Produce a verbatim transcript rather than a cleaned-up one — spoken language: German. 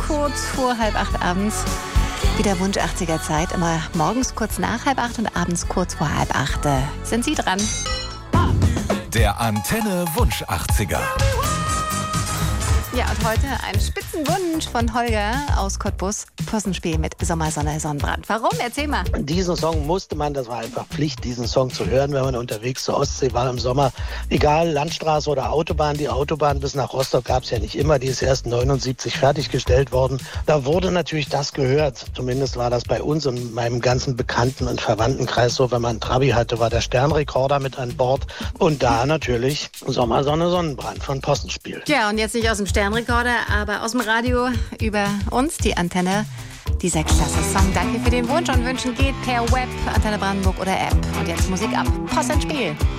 kurz vor halb acht abends. Wieder Wunsch achtziger Zeit, immer morgens kurz nach halb acht und abends kurz vor halb acht. Äh, sind Sie dran? Der Antenne Wunsch achtziger. Ja, und heute ein Spitzenwunsch von Holger aus Cottbus. Possenspiel mit Sommer, Sonne, Sonnenbrand. Warum? Erzähl mal. Diesen Song musste man, das war einfach Pflicht, diesen Song zu hören, wenn man unterwegs zur Ostsee war im Sommer. Egal, Landstraße oder Autobahn. Die Autobahn bis nach Rostock gab es ja nicht immer. Die ist erst neunundsiebzig fertiggestellt worden. Da wurde natürlich das gehört. Zumindest war das bei uns und meinem ganzen Bekannten- und Verwandtenkreis so. Wenn man einen Trabi hatte, war der Sternrekorder mit an Bord. Und da natürlich Sommer, Sonne, Sonnenbrand von Possenspiel. Ja, und jetzt nicht aus dem Sternrekorder, aber aus dem Radio über uns, die Antenne. Dieser klasse Song. Danke für den Wunsch und Wünschen geht per Web, Antenne Brandenburg oder App. Und jetzt Musik ab. Possenspiel.